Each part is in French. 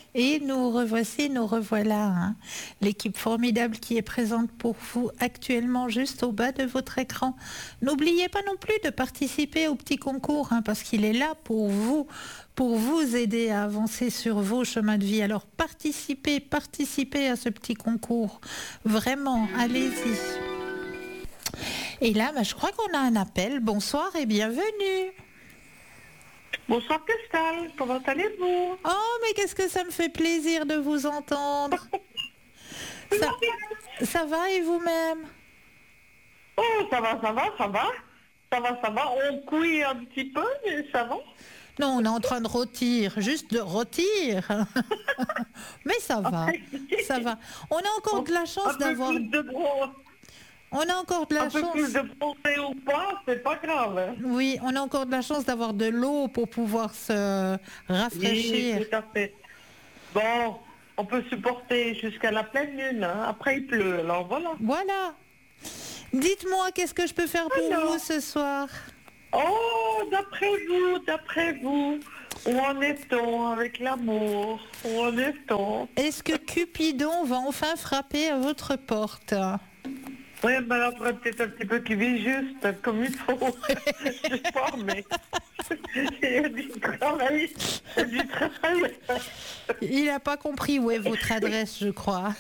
Et nous revoici, nous revoilà, hein. L'équipe formidable qui est présente pour vous actuellement juste au bas de votre écran. N'oubliez pas non plus de participer au petit concours, hein, parce qu'il est là pour vous aider à avancer sur vos chemins de vie. Alors participez à ce petit concours. Vraiment, allez-y. Et là, je crois qu'on a un appel. Bonsoir et bienvenue. Bonsoir Christelle, comment allez-vous? Oh, mais qu'est-ce que ça me fait plaisir de vous entendre. Ça va et vous-même? Oh, ça va. On couille un petit peu, mais ça va. Non, on est en train de rôtir, juste de rôtir. Mais ça va. On a encore de la chance d'avoir... On a encore de la chance. Un peu plus de bronzer ou pas, c'est pas grave. Hein. Oui, on a encore de la chance d'avoir de l'eau pour pouvoir se rafraîchir. Oui, tout à fait. Bon, on peut supporter jusqu'à la pleine lune. Hein. Après, il pleut. Alors voilà. Voilà. Dites-moi, qu'est-ce que je peux faire pour vous ce soir? Oh, d'après vous, où en est-on avec l'amour? Où en est-on? Est-ce que Cupidon va enfin frapper à votre porte? Oui, mais là, peut-être un petit peu qui vit juste, comme il faut. Je sais pas, mais... Il y a du travail. Il n'a pas compris où est votre adresse, je crois.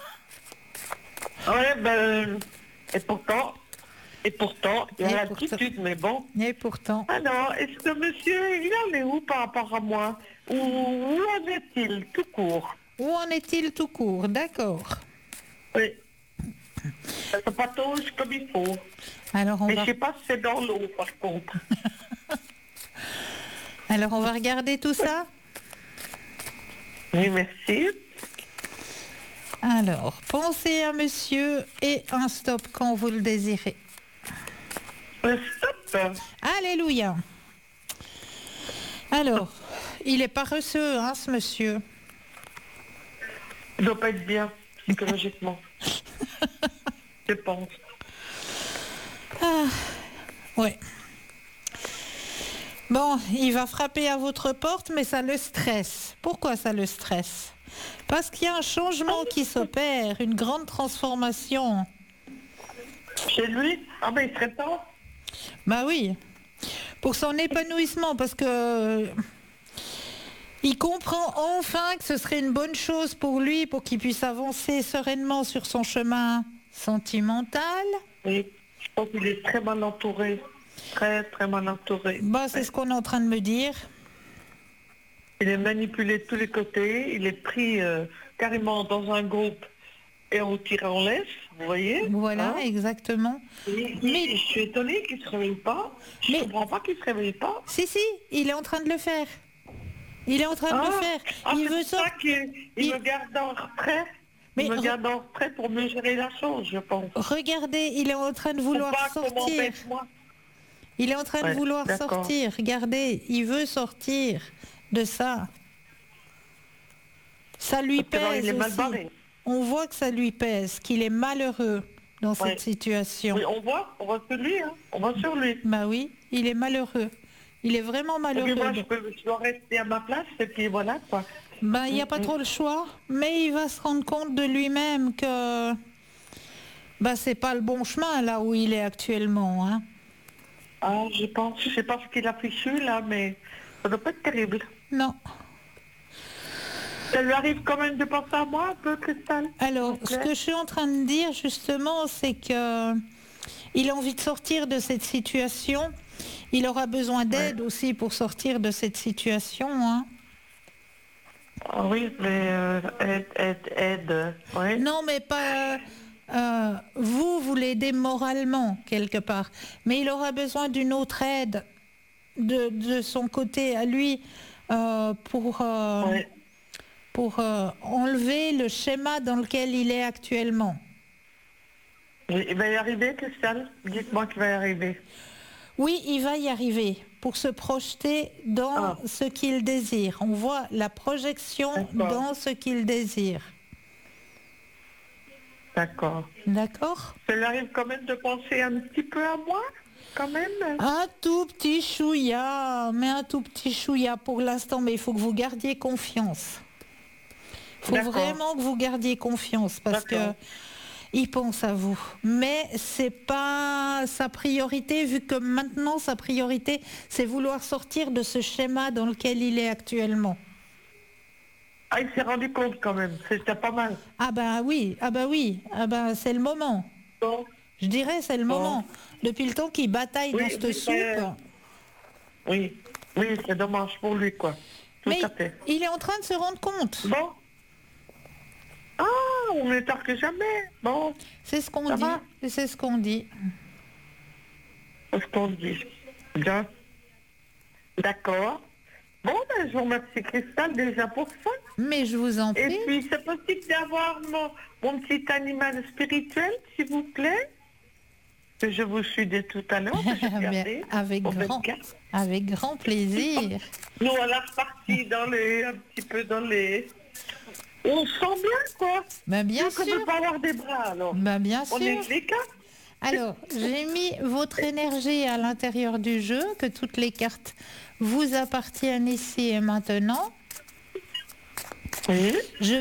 Oui, ben... Et pourtant, il y a l'attitude, mais bon. Et pourtant. Alors, est-ce que monsieur, il en est où par rapport à moi? Où en est-il, tout court? Où en est-il tout court? D'accord. Oui. Ça patauge comme il faut. Alors mais je ne sais pas si c'est dans l'eau, par contre. Alors, on va regarder tout ça. Oui, merci. Alors, pensez à monsieur et un stop quand vous le désirez. Stop. Alléluia. Alors, il est paresseux, hein, ce monsieur. Il ne doit pas être bien, psychologiquement. Je pense. Ah, ouais. Bon, il va frapper à votre porte, mais ça le stresse. Pourquoi ça le stresse? Parce qu'il y a un changement qui s'opère, une grande transformation. Chez lui? Ah ben il serait temps. Bah oui, pour son épanouissement, parce que il comprend enfin que ce serait une bonne chose pour lui, pour qu'il puisse avancer sereinement sur son chemin sentimental. Oui, je pense qu'il est très mal entouré. Très mal entouré. Bah, c'est ce qu'on est en train de me dire. Il est manipulé de tous les côtés, il est pris carrément dans un groupe et on tire en laisse, vous voyez? Voilà, hein? exactement. Mais je suis étonnée qu'il ne se réveille pas. Je ne comprends pas qu'il ne se réveille pas. Si, il est en train de le faire. Il est en train de le faire. Il veut ça qu'il me garde en retrait. Il me garde en retrait pour mieux gérer la chose, je pense. Regardez, il est en train de vouloir sortir. Il est en train de vouloir sortir. Regardez, il veut sortir de ça. Ça lui pèse aussi. On voit que ça lui pèse, qu'il est malheureux dans cette situation. Oui, on voit sur lui, hein. On voit sur lui. Bah oui, il est malheureux. Il est vraiment malheureux. Et puis moi, je dois rester à ma place et puis voilà, quoi. Ben, il n'y a pas trop le choix, mais il va se rendre compte de lui-même que c'est pas le bon chemin là où il est actuellement. Hein. Ah, je sais pas ce qu'il a fichu là, mais ça doit pas être terrible. Non. Ça lui arrive quand même de penser à moi un peu, Christelle? Alors, ce que je suis en train de dire justement, c'est que il a envie de sortir de cette situation. Il aura besoin d'aide aussi pour sortir de cette situation. Hein. Ah oui, mais aide. Ouais. Non, mais pas... vous l'aidez moralement, quelque part. Mais il aura besoin d'une autre aide de son côté à lui pour enlever le schéma dans lequel il est actuellement. Il va y arriver, Christelle? Dites-moi qu'il va y arriver. Oui, il va y arriver pour se projeter dans ce qu'il désire. On voit la projection dans ce qu'il désire. D'accord. D'accord. Ça lui arrive quand même de penser un petit peu à moi, quand même? Un tout petit chouïa, mais un tout petit chouïa pour l'instant, mais il faut que vous gardiez confiance. faut vraiment que vous gardiez confiance parce que il pense à vous. Mais c'est pas sa priorité, vu que maintenant sa priorité, c'est vouloir sortir de ce schéma dans lequel il est actuellement. Ah, il s'est rendu compte quand même, c'était pas mal. Ah bah oui, c'est le moment. Bon. Je dirais c'est le moment. Depuis le temps qu'il bataille dans cette soupe. Oui, c'est dommage pour lui, quoi. Tout Mais à fait. il est en train de se rendre compte. Bon. Ah, on est tard que jamais. Bon. C'est ce qu'on dit. C'est ce qu'on dit. C'est ce qu'on dit. Bien. D'accord. Bon, ben, je vous remercie, Cristal, déjà pour ça. Mais je vous en prie. Et puis, c'est possible d'avoir mon petit animal spirituel, s'il vous plaît, que je vous suis dès tout à l'heure. Avec grand plaisir. Nous, on est reparti un petit peu dans les... On se sent bien, quoi. Ben, bien sûr. On ne peut pas avoir des bras, alors. Ben, bien sûr. On est les quatre. Alors, j'ai mis votre énergie à l'intérieur du jeu, que toutes les cartes vous appartiennent ici et maintenant. Oui. Je